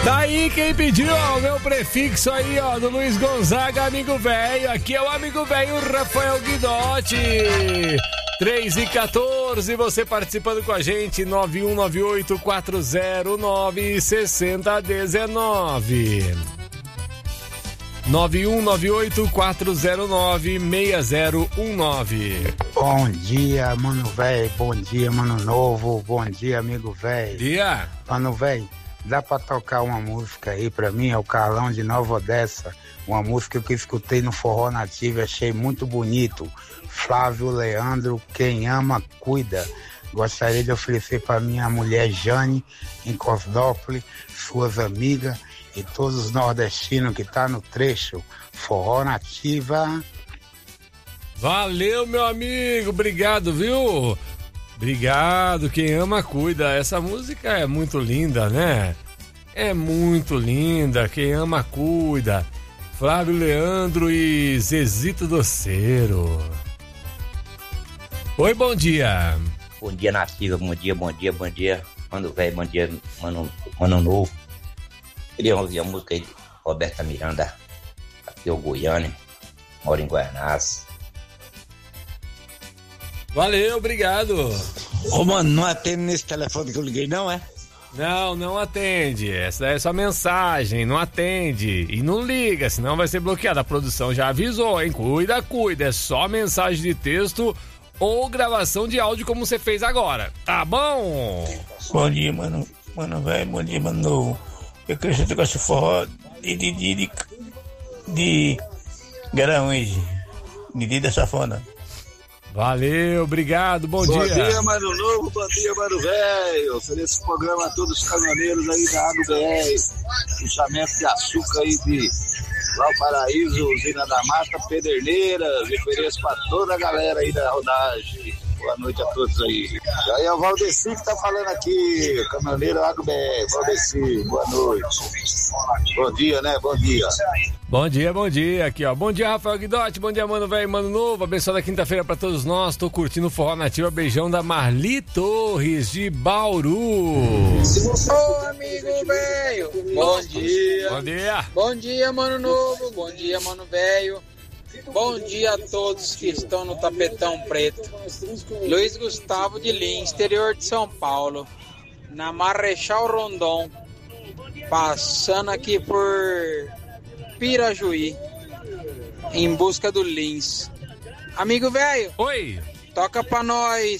Tá aí quem pediu, ó, o meu prefixo aí, ó, do Luiz Gonzaga, amigo velho. Aqui é o amigo velho Rafael Guidotti. 3h14, você participando com a gente, 9198-409-6019. 9198-409-6019. Bom dia, mano velho. Bom dia, mano novo. Bom dia, amigo velho. Dia. Mano velho, dá pra tocar uma música aí pra mim? É o Carlão de Nova Odessa. Uma música que eu escutei no Forró Nativo e achei muito bonito. Flávio Leandro, quem ama, cuida. Gostaria de oferecer para minha mulher Jane, em Cosdópolis, suas amigas e todos os nordestinos que tá no trecho. Forró Nativa. Valeu, meu amigo. Obrigado, viu? Obrigado. Quem ama, cuida. Essa música é muito linda, né? É muito linda. Quem ama, cuida. Flávio Leandro e Zezito Doceiro. Oi, bom dia. Bom dia, Nativa, bom dia. Mano velho, bom dia, mano novo. Queria ouvir a música aí de Roberta Miranda, aqui é o Goiânia, moro em Guaianás. Valeu, obrigado. Ô, mano, não atende nesse telefone que eu liguei, não, é? Não atende. Essa é só mensagem, não atende. E não liga, senão vai ser bloqueado. A produção já avisou, hein? Cuida. É só mensagem de texto ou gravação de áudio como você fez agora, tá bom? Bom dia, mano velho, bom dia, mano novo. Eu quero tocar esse forró de Garanhuns, de da Safona. Valeu, obrigado, bom dia. Bom dia, mano novo, bom dia, mano velho. Ofereço esse programa a todos os caminhoneiros aí da Água BR, puxamento de açúcar aí de Valparaíso, Usina da Mata, Pederneiras. Ofereço pra toda a galera aí da rodagem. Boa noite a todos aí. Aí é o Valdeci que tá falando aqui, caminhoneiro Água BR. Valdeci, boa noite. Bom dia, né? Bom dia. Bom dia, aqui ó, bom dia Rafael Guidotti, bom dia mano velho, mano novo, abençoada quinta-feira pra todos nós, tô curtindo o Forró Nativa, beijão da Marli Torres de Bauru. Ô amigo velho, bom dia. Bom dia mano novo, bom dia mano velho, bom dia a todos que estão no tapetão preto. Luiz Gustavo de Lins, interior de São Paulo, na Marechal Rondon, passando aqui por Pirajuí, em busca do Lins. Amigo velho, oi, toca pra nós